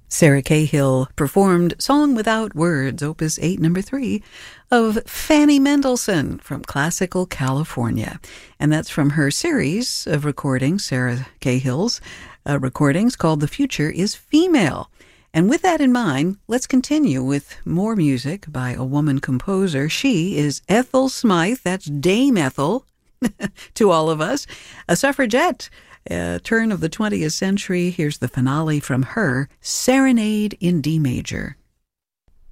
Sarah Cahill performed Song Without Words, Opus 8, number 3, of Fanny Mendelssohn from Classical California. And that's from her series of recordings, Sarah Cahill's recordings, called The Future is Female. And with that in mind, let's continue with more music by a woman composer. She is Ethel Smythe, that's Dame Ethel to all of us, a suffragette. Turn of the 20th century. Here's the finale from her, Serenade in D major.